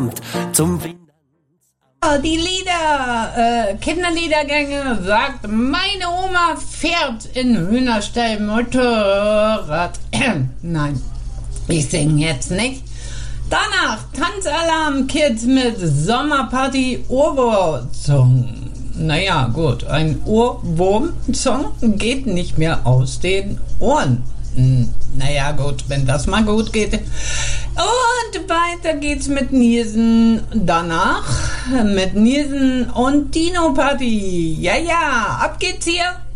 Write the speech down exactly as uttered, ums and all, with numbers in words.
zum Die Lieder, äh, Kinderliedergänge sagt, meine Oma fährt in Hühnerstall Motorrad. Nein, ich singe jetzt nicht. Danach Tanzalarm Kids mit Sommerparty Ohrwurm-Song. Naja, gut, ein Ohrwurm-Song geht nicht mehr aus den Ohren. Hm, naja, gut, wenn das mal gut geht. Und weiter geht's mit Niesen. Danach mit Niesen und Dino Party. Ja, ja, ab geht's hier.